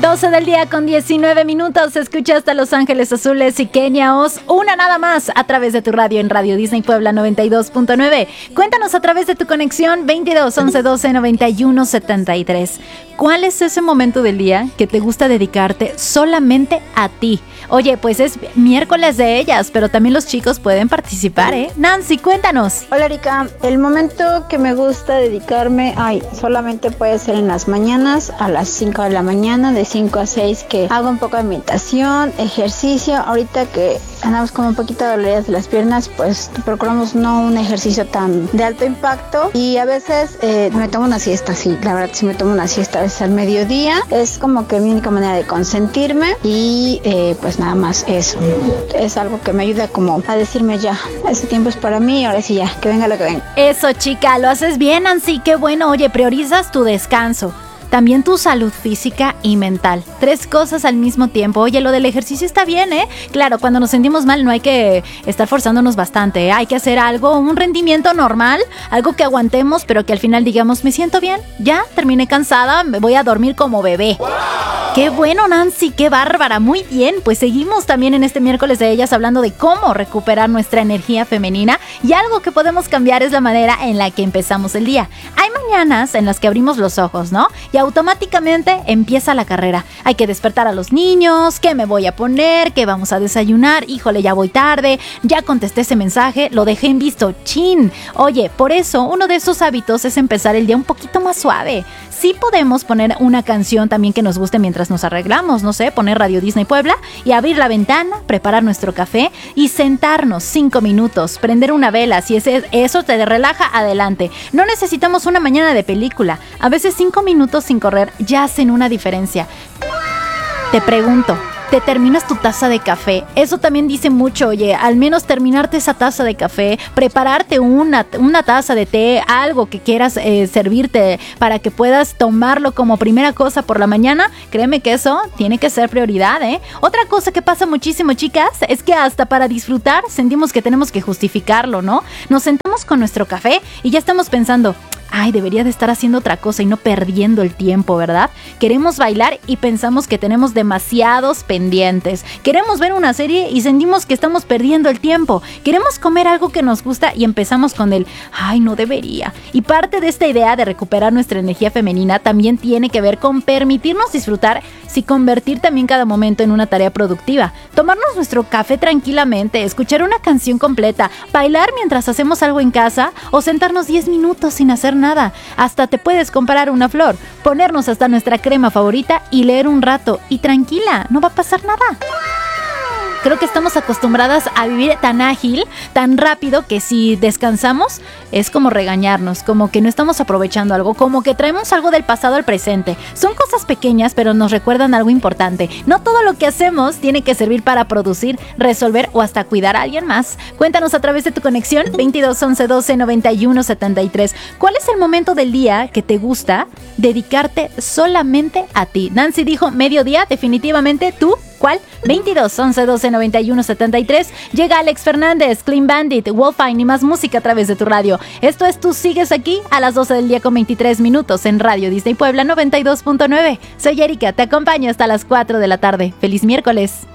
12 del día con 19 minutos. Escuchaste a Los Ángeles Azules y Kenia Oz, una nada más, a través de tu radio en Radio Disney Puebla 92.9. Cuéntanos a través de tu conexión 22 11 12 91 73. ¿Cuál es ese momento del día que te gusta dedicarte solamente a ti? Oye, pues es miércoles de ellas, pero también los chicos pueden participar, ¿eh? Nancy, cuéntanos. Hola, Erika. El momento que me gusta dedicarme, solamente puede ser en las mañanas, a las 5 de la mañana, de 5 a 6, que hago un poco de meditación, ejercicio. Ahorita que andamos como un poquito doloridas de las piernas, pues procuramos no un ejercicio tan de alto impacto. Y a veces me tomo una siesta, sí, la verdad sí me tomo una siesta a veces al mediodía. Es como que mi única manera de consentirme y pues nada más eso. Es algo que me ayuda como a decirme ya, ese tiempo es para mí, ahora sí ya, que venga lo que venga. Eso, chica, lo haces bien, Nancy, qué bueno. Oye, priorizas tu descanso, también tu salud física y mental. 3 cosas al mismo tiempo. Oye, lo del ejercicio está bien, ¿eh? Claro, cuando nos sentimos mal no hay que estar forzándonos bastante, ¿eh? Hay que hacer algo, un rendimiento normal, algo que aguantemos, pero que al final digamos, me siento bien, ya, terminé cansada, me voy a dormir como bebé. ¡Wow! ¡Qué bueno, Nancy! ¡Qué bárbara! Muy bien, pues seguimos también en este miércoles de ellas hablando de cómo recuperar nuestra energía femenina, y algo que podemos cambiar es la manera en la que empezamos el día. Hay mañanas en las que abrimos los ojos, ¿no? Y automáticamente empieza la carrera. Hay que despertar a los niños, ¿qué me voy a poner? ¿Qué vamos a desayunar? Híjole, ya voy tarde, ya contesté ese mensaje, lo dejé en visto, chin. Oye, por eso uno de esos hábitos es empezar el día un poquito más suave. Sí podemos poner una canción también que nos guste mientras nos arreglamos, no sé, poner Radio Disney Puebla y abrir la ventana, preparar nuestro café y sentarnos 5 minutos, prender una vela. Si eso te relaja, adelante. No necesitamos una mañana de película. A veces 5 minutos sin correr ya hacen una diferencia. Te pregunto, ¿te terminas tu taza de café? Eso también dice mucho, oye, al menos terminarte esa taza de café, prepararte una taza de té, algo que quieras servirte para que puedas tomarlo como primera cosa por la mañana. Créeme que eso tiene que ser prioridad, ¿eh? Otra cosa que pasa muchísimo, chicas, es que hasta para disfrutar sentimos que tenemos que justificarlo, ¿no? Nos sentamos con nuestro café y ya estamos pensando, debería de estar haciendo otra cosa y no perdiendo el tiempo, ¿verdad? Queremos bailar y pensamos que tenemos demasiados pendientes. Queremos ver una serie y sentimos que estamos perdiendo el tiempo. Queremos comer algo que nos gusta y empezamos con el, no debería. Y parte de esta idea de recuperar nuestra energía femenina también tiene que ver con permitirnos disfrutar y convertir también cada momento en una tarea productiva. Tomarnos nuestro café tranquilamente, escuchar una canción completa, bailar mientras hacemos algo en casa o sentarnos 10 minutos sin hacer nada. Hasta te puedes comprar una flor, ponernos hasta nuestra crema favorita y leer un rato. Y tranquila, no va a pasar nada. Creo que estamos acostumbradas a vivir tan ágil, tan rápido, que si descansamos es como regañarnos, como que no estamos aprovechando algo, como que traemos algo del pasado al presente. Son cosas pequeñas, pero nos recuerdan algo importante. No todo lo que hacemos tiene que servir para producir, resolver o hasta cuidar a alguien más. Cuéntanos a través de tu conexión 22 11 12 91 73. ¿Cuál es el momento del día que te gusta dedicarte solamente a ti? Nancy dijo mediodía, definitivamente. ¿Tú? ¿Cuál? 22 11 12 91 73. Llega Alex Fernández, Clean Bandit, Wolfine y más música a través de tu radio. Esto es Tú Sigues Aquí a las 12 del día con 23 minutos en Radio Disney Puebla 92.9. Soy Erika, te acompaño hasta las 4 de la tarde. ¡Feliz miércoles!